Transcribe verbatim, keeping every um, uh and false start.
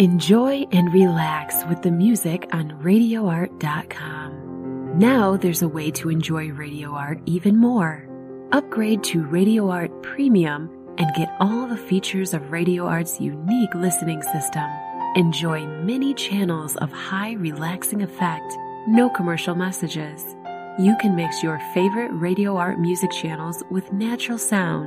Enjoy and relax with the music on radio art dot com. Now there's a way to enjoy Radio Art even more. Upgrade to Radio Art Premium and get all the features of Radio Art's unique listening system. Enjoy many channels of high relaxing effect, no commercial messages. You can mix your favorite Radio Art music channels with natural sound